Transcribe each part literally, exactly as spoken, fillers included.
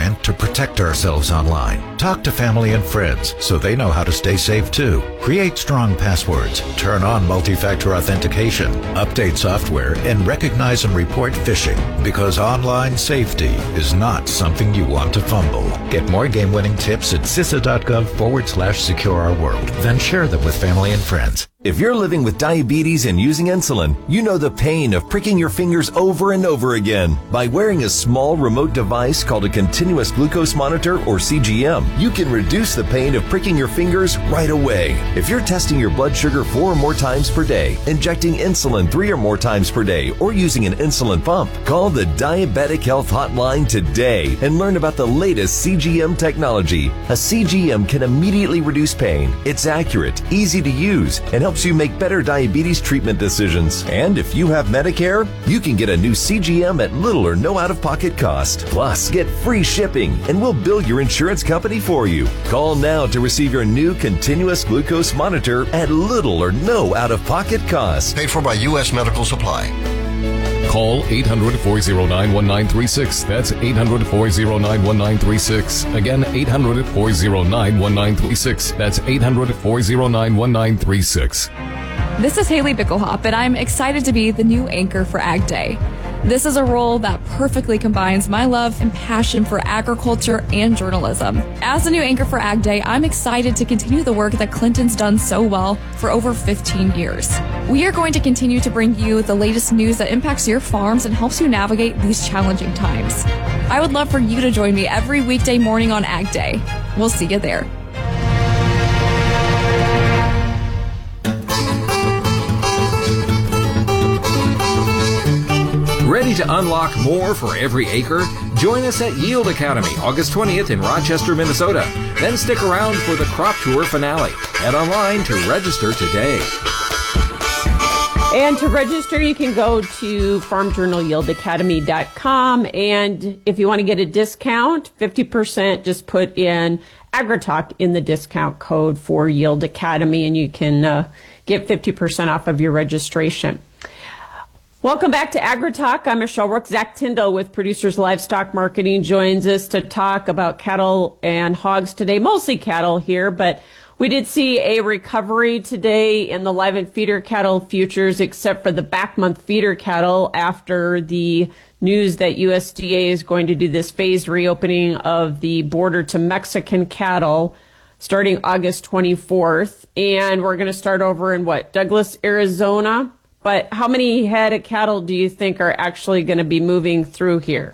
and to protect ourselves online. Talk to family and friends so they know how to stay safe too. Create strong passwords, turn on multi-factor authentication, update software, and recognize and report phishing, because online safety is not something you want to fumble. Get more game-winning tips at cisa.gov forward slash secure our world. Then share them with family and friends. If you're living with diabetes and using insulin, you know the pain of pricking your fingers over and over again. By wearing a small remote device called a continuous glucose monitor, or C G M, you can reduce the pain of pricking your fingers right away. If you're testing your blood sugar four or more times per day, injecting insulin three or more times per day, or using an insulin pump, call the Diabetic Health Hotline today and learn about the latest C G M technology. A C G M can immediately reduce pain. It's accurate, easy to use, and helps you make better diabetes treatment decisions. And if you have Medicare, you can get a new C G M at little or no out-of-pocket cost. Plus, get free shipping, and we'll bill your insurance company for you. Call now to receive your new continuous glucose monitor at little or no out-of-pocket cost. Paid for by U S Medical Supply. Call eight hundred, four oh nine, one nine three six. That's eight hundred, four oh nine, one nine three six. Again, eight hundred, four oh nine, one nine three six. That's eight hundred, four oh nine, one nine three six. This is Haley Bickelhop, and I'm excited to be the new anchor for Ag Day. This is a role that perfectly combines my love and passion for agriculture and journalism. As the new anchor for Ag Day, I'm excited to continue the work that Clinton's done so well for over fifteen years. We are going to continue to bring you the latest news that impacts your farms and helps you navigate these challenging times. I would love for you to join me every weekday morning on Ag Day. We'll see you there. Ready to unlock more for every acre? Join us at Yield Academy, August twentieth in Rochester, Minnesota. Then stick around for the Crop Tour finale. Head online to register today. And to register, you can go to farm journal yield academy dot com. And if you want to get a discount, fifty percent, just put in AgriTalk in the discount code for Yield Academy, and you can uh, get fifty percent off of your registration. Welcome back to AgriTalk. I'm Michelle Rook. Zach Tyndall with Producers Livestock Marketing joins us to talk about cattle and hogs today, mostly cattle here, but we did see a recovery today in the live and feeder cattle futures, except for the back month feeder cattle after the news that U S D A is going to do this phased reopening of the border to Mexican cattle starting August twenty-fourth. And we're going to start over in what, Douglas, Arizona? But how many head of cattle do you think are actually going to be moving through here?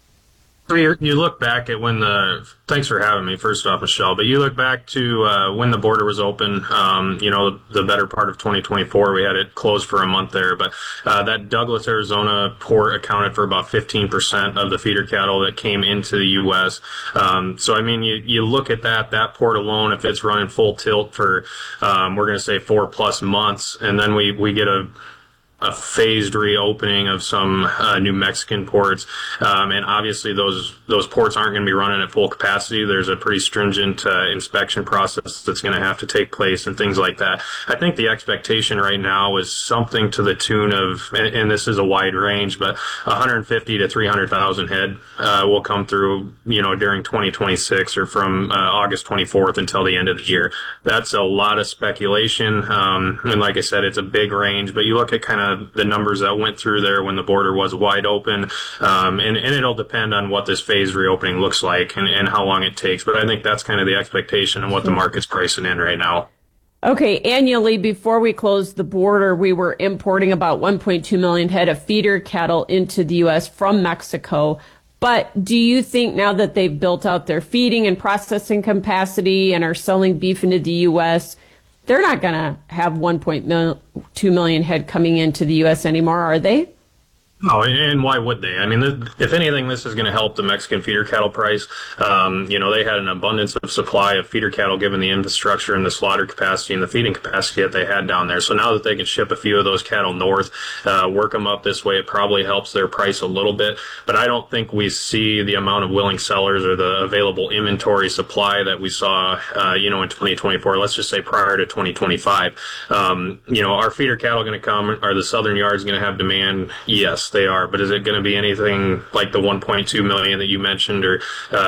You look back at when the, thanks for having me, first off, Michelle, but you look back to uh, when the border was open, um, you know, the better part of twenty twenty-four, we had it closed for a month there, but uh, that Douglas, Arizona port accounted for about fifteen percent of the feeder cattle that came into the U S. Um, so, I mean, you, you look at that, that port alone, if it's running full tilt for, um, we're going to say four plus months, and then we, we get a, a phased reopening of some uh, New Mexican ports, um, and obviously those those ports aren't going to be running at full capacity. There's a pretty stringent uh, inspection process that's going to have to take place and things like that. I think the expectation right now is something to the tune of, and, and this is a wide range, but one hundred fifty to three hundred thousand head uh, will come through, you know, during twenty twenty-six or from uh, August twenty-fourth until the end of the year. That's a lot of speculation, um, and like I said, it's a big range. But you look at kind of the numbers that went through there when the border was wide open, um, and, and it'll depend on what this phased reopening looks like and, and how long it takes. But I think that's kind of the expectation and what the market's pricing in right now. Okay, annually, before we closed the border, we were importing about one point two million head of feeder cattle into the U S from Mexico. But do you think now that they've built out their feeding and processing capacity and are selling beef into the U S, they're not going to have one point two million head coming into the U S anymore, are they? Oh, and why would they? I mean, if anything, this is going to help the Mexican feeder cattle price. Um, you know, they had an abundance of supply of feeder cattle given the infrastructure and the slaughter capacity and the feeding capacity that they had down there. So now that they can ship a few of those cattle north, uh, work them up this way, it probably helps their price a little bit. But I don't think we see the amount of willing sellers or the available inventory supply that we saw, uh, you know, in twenty twenty-four, let's just say prior to twenty twenty-five. Um, you know, are feeder cattle going to come? Are the southern yards going to have demand? Yes, they are. But is it going to be anything like the one point two million that you mentioned or uh,